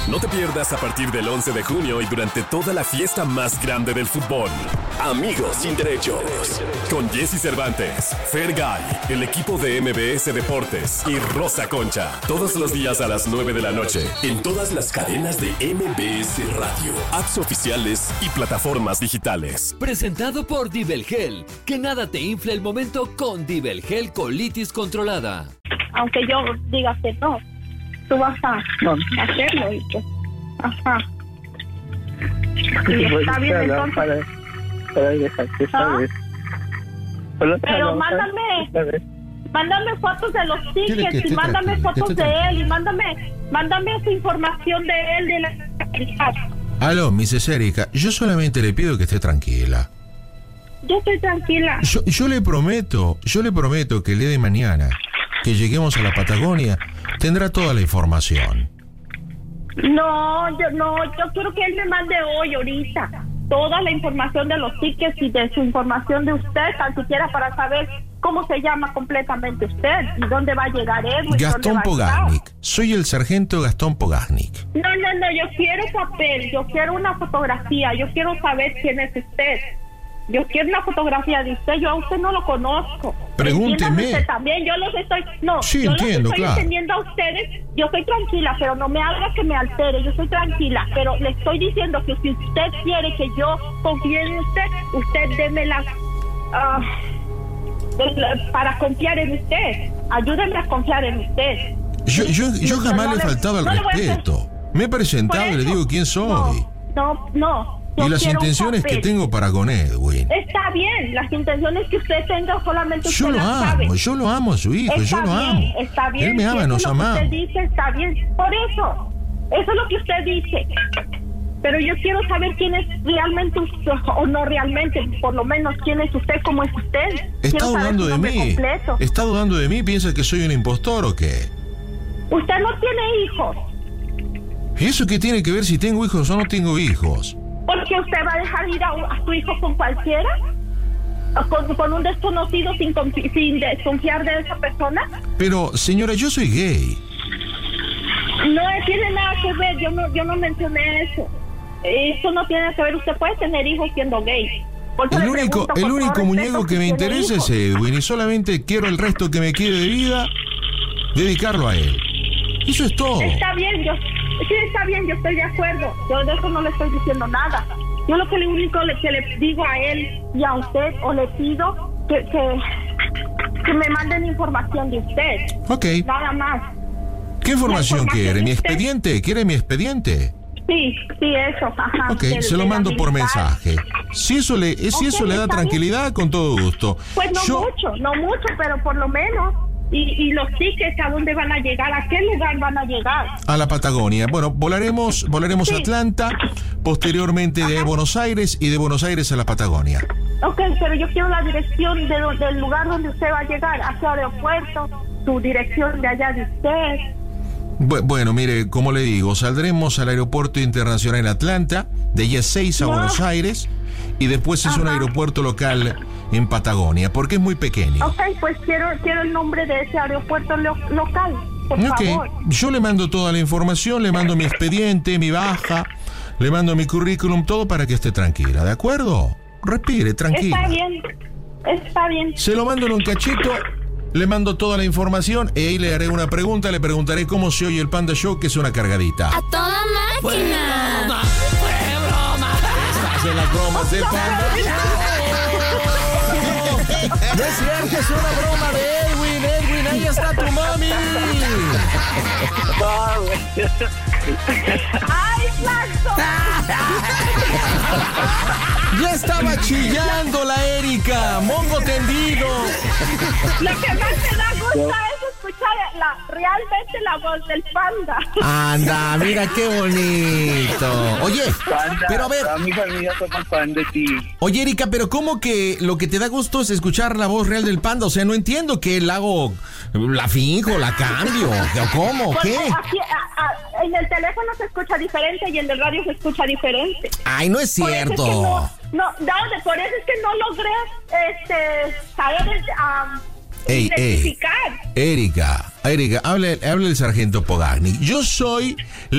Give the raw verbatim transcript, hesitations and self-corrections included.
No te pierdas a partir del once de junio y durante toda la fiesta más grande del fútbol. Amigos sin derechos. Con Jesse Cervantes, Fergay, el equipo de M B S Deportes y Rosa Concha. Todos los días a las nueve de la noche. En todas las cadenas de M B S Radio, apps oficiales y plataformas digitales. Presentado por Dibelgel. Que nada te infle el momento con Dibelgel Colitis Controlada. Aunque yo diga que no, tú vas a no. hacerlo. Y pues, ajá. Y está bien, entonces. Para, para dejarte saber. ¿Ah? Pero mándame, mándame fotos de los tickets y mándame fotos de él y mándame, mándame esa información de él de la. Aló, missus Erika, yo solamente le pido que esté tranquila. Yo estoy tranquila. Yo, yo le prometo, yo le prometo que el día de mañana que lleguemos a la Patagonia tendrá toda la información. No, yo no, yo quiero que él me mande hoy, ahorita, toda la información de los tickets y de su información de usted, tan siquiera para saber cómo se llama completamente usted y dónde va a llegar él. Gastón Pogaznik. Soy el sargento Gastón Pogaznik. No, no, no, yo quiero papel, yo quiero una fotografía, yo quiero saber quién es usted. Yo quiero una fotografía de usted, yo a usted no lo conozco. Pregúnteme. Usted también, yo los estoy, no, sí, yo entiendo, los estoy claro. entendiendo a ustedes, yo estoy tranquila, pero no me haga que me altere, yo estoy tranquila, pero le estoy diciendo que si usted quiere que yo confíe en usted, usted déme las, uh, para confiar en usted, ayúdenme a confiar en usted. Yo, yo, yo jamás le he faltado al respeto. Me he presentado y le digo quién soy. No, no, no. Yo y las intenciones que tengo para con Edwin. Está bien, las intenciones que usted tenga solamente usted yo lo las amo, sabe. yo lo amo a su hijo, está yo lo bien, amo. Está bien, él me ama, si nos eso es lo que amamos. usted dice, está bien, por eso, eso es lo que usted dice. Pero yo quiero saber quién es realmente usted, o no realmente, por lo menos quién es usted, cómo es usted. Está dudando de mí. Completo. Está dudando de mí, piensa que soy un impostor o qué. Usted no tiene hijos. ¿Y eso qué tiene que ver si tengo hijos o no tengo hijos? ¿Porque usted va a dejar ir a, a su hijo con cualquiera? ¿Con, con un desconocido sin, sin desconfiar de esa persona? Pero, señora, yo soy gay. No tiene nada que ver, yo no, yo no mencioné eso. Eso no tiene que ver, usted puede tener hijos siendo gay. El único, el único muñeco que me interesa es Edwin y solamente quiero el resto que me quede de vida dedicarlo a él. Eso es todo. Está bien, yo... Sí, está bien, yo estoy de acuerdo. Yo de eso no le estoy diciendo nada. Yo lo que le único que le digo a él y a usted, o le pido que, que, que me manden información de usted. Ok. Nada más. ¿Qué información, información quiere? ¿Mi usted? expediente? ¿Quiere mi expediente? Sí, sí, eso. Ajá, ok, del, se lo mando por mensaje. Si eso le, si okay, eso le da tranquilidad, bien. Con todo gusto. Pues no yo... mucho, no mucho, pero por lo menos... Y, y los tickets, ¿a dónde van a llegar? ¿A qué lugar van a llegar? A la Patagonia. Bueno, volaremos volaremos sí. a Atlanta, posteriormente de Ajá. Buenos Aires y de Buenos Aires a la Patagonia. Ok, pero yo quiero la dirección de, del lugar donde usted va a llegar, a su aeropuerto, su dirección de allá de usted. Bueno, mire, como le digo, saldremos al aeropuerto internacional en Atlanta, de allí a seis a no. Buenos Aires, y después es Ajá. un aeropuerto local en Patagonia, porque es muy pequeño. Ok, pues quiero quiero el nombre de ese aeropuerto lo, local, por okay. favor. Yo le mando toda la información, le mando mi expediente, mi baja, le mando mi currículum, todo para que esté tranquila, ¿de acuerdo? Respire, tranquila. Está bien, está bien. Se lo mando en un cachito, le mando toda la información y ahí le haré una pregunta, le preguntaré cómo se oye el Panda Show, que es una cargadita. ¡A toda máquina! ¡Fue broma! ¡Fue broma! Estás en las bromas del Panda Show. No es cierto, es una broma de Edwin, Edwin, ahí está tu mami. ¡Ay, Flaco! Ya estaba chillando la Erika, mongo tendido. Lo que más me da gusto es escuchar la, realmente la voz del Panda. Anda, mira qué bonito. Oye, Panda, pero a ver. A mis amigas son fan de ti. Oye, Erika, pero ¿cómo que lo que te da gusto es escuchar la voz real del Panda? O sea, no entiendo que la hago, la finjo, la cambio, o cómo, Porque ¿qué? Aquí, a, a, en el teléfono se escucha diferente y en el radio se escucha diferente. Ay, no es cierto. Por eso es que no, no, no, por eso es que no logré este, saber um, ey, identificar. Ey, Erika, Erika, hable, hable el sargento Pogaznik. Yo soy